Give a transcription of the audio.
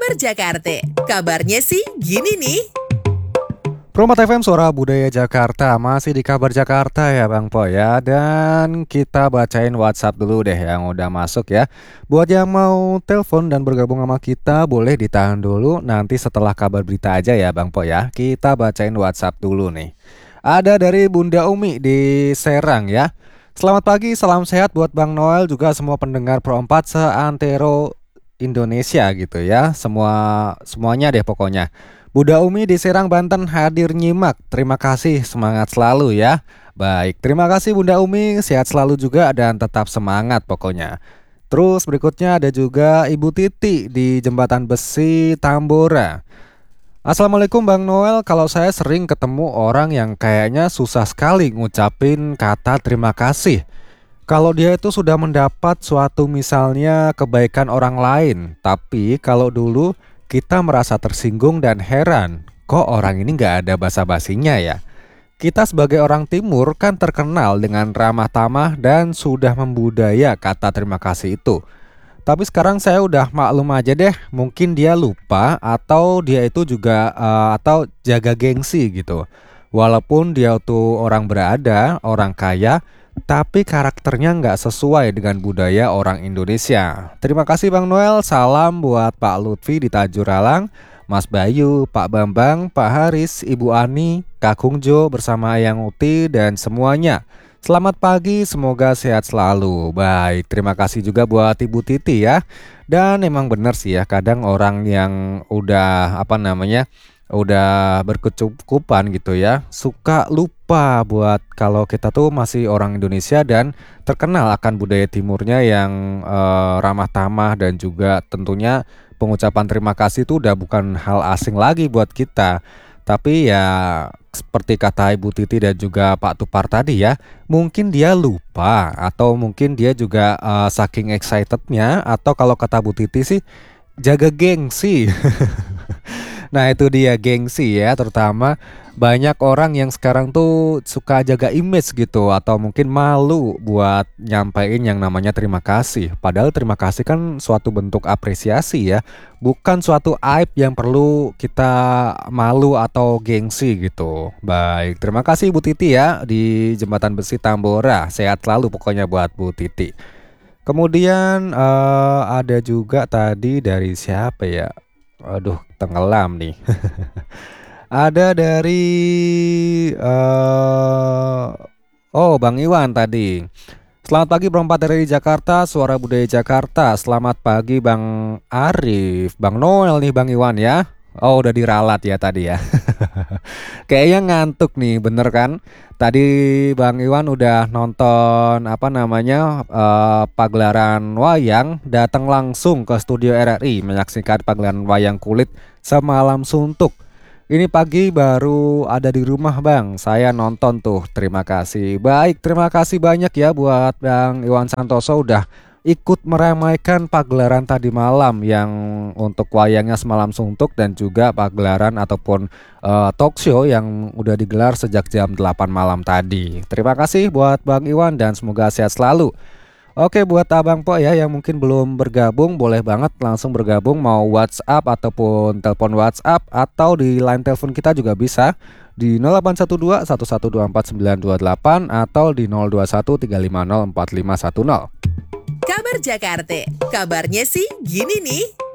Kabar Jakarta, kabarnya sih gini nih. Promat FM Suara Budaya Jakarta, masih di Kabar Jakarta ya Bang Po ya. Dan kita bacain WhatsApp dulu deh yang udah masuk ya. Buat yang mau telepon dan bergabung sama kita, boleh ditahan dulu. Nanti setelah kabar berita aja ya Bang Po ya. Kita bacain WhatsApp dulu nih. Ada dari Bunda Umi di Serang ya. Selamat pagi, salam sehat buat Bang Noel, juga semua pendengar Pro 4 seantero Indonesia gitu ya. Semuanya deh pokoknya. Bunda Umi di Serang, Banten hadir nyimak. Terima kasih, semangat selalu ya. Baik, terima kasih Bunda Umi, sehat selalu juga dan tetap semangat pokoknya. Terus berikutnya ada juga Ibu Titi di Jembatan Besi Tambora. Assalamualaikum Bang Noel, kalau saya sering ketemu orang yang kayaknya susah sekali ngucapin kata terima kasih. Kalau dia itu sudah mendapat suatu misalnya kebaikan orang lain, tapi kalau dulu kita merasa tersinggung dan heran, kok orang ini gak ada basa-basinya ya? Kita sebagai orang timur kan terkenal dengan ramah tamah dan sudah membudaya kata terima kasih itu. Tapi sekarang saya udah maklum aja deh, mungkin dia lupa atau dia itu juga atau jaga gengsi gitu. Walaupun dia tuh orang berada, orang kaya, tapi karakternya nggak sesuai dengan budaya orang Indonesia. Terima kasih Bang Noel, salam buat Pak Lutfi di Tajuralang, Mas Bayu, Pak Bambang, Pak Haris, Ibu Ani, Kak Kungjo bersama Ayang Uti dan semuanya. Selamat pagi, semoga sehat selalu. Baik, terima kasih juga buat Ibu Titi ya. Dan emang bener sih ya, kadang orang yang udah udah berkecukupan gitu ya, suka lupa buat kalau kita tuh masih orang Indonesia dan terkenal akan budaya timurnya yang ramah tamah, dan juga tentunya pengucapan terima kasih itu udah bukan hal asing lagi buat kita. Tapi ya seperti kata Ibu Titi dan juga Pak Tupar tadi ya, mungkin dia lupa atau mungkin dia juga saking excitednya, atau kalau kata Bu Titi sih jaga gengsi. Nah itu dia, gengsi ya, terutama banyak orang yang sekarang tuh suka jaga image gitu, atau mungkin malu buat nyampein yang namanya terima kasih. Padahal terima kasih kan suatu bentuk apresiasi ya, bukan suatu aib yang perlu kita malu atau gengsi gitu. Baik, terima kasih Bu Titi ya di Jembatan Besi Tambora. Sehat selalu pokoknya buat Bu Titi. Kemudian ada juga tadi dari siapa ya? Aduh, tenggelam nih. Ada dari Bang Iwan tadi. Selamat pagi berempat dari Jakarta, Suara Budaya Jakarta. Selamat pagi Bang Arif, Bang Noel nih Bang Iwan ya. Oh udah diralat ya tadi ya. Kayaknya ngantuk nih, bener kan? Tadi Bang Iwan udah nonton pagelaran wayang, datang langsung ke studio RRI menyaksikan pagelaran wayang kulit semalam suntuk. Ini pagi baru ada di rumah Bang, saya nonton tuh, terima kasih. Baik, terima kasih banyak ya buat Bang Iwan Santoso udah ikut meramaikan pagelaran tadi malam yang untuk wayangnya semalam suntuk, dan juga pagelaran ataupun talk show yang udah digelar sejak jam 8 malam tadi. Terima kasih buat Bang Iwan dan semoga sehat selalu. Oke, buat Abang Po ya yang mungkin belum bergabung, boleh banget langsung bergabung, mau WhatsApp ataupun telepon WhatsApp, atau di line telepon kita juga bisa di 0812 1124 928 atau di 021 350 4510. Kabar Jakarta, kabarnya sih gini nih.